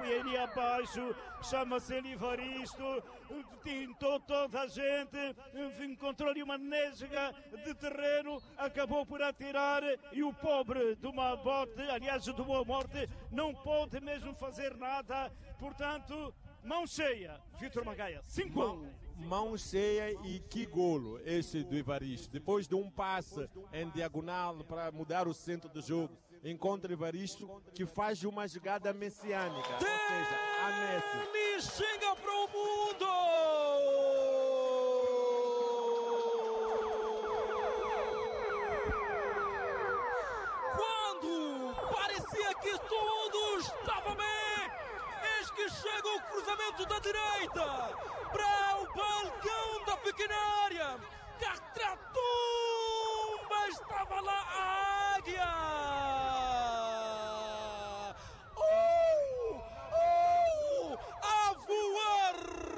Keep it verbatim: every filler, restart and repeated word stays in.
área ali abaixo, chama-se Evaristo, tentou toda a gente, encontrou-lhe uma nesga de terreno, acabou por atirar e o pobre de uma morte, aliás de uma morte, não pode mesmo fazer nada, portanto, mão cheia, Vítor Magaia, cinco a um. Mão cheia e que golo esse do Evaristo. Depois de um passe em diagonal para mudar o centro do jogo, encontra Evaristo que faz uma jogada messiânica, ou seja, a Messi. Ele chega para o mundo! Quando parecia que tudo estava bem, eis que chega o cruzamento da direita para o balcão da pequena área. Catratumba estava lá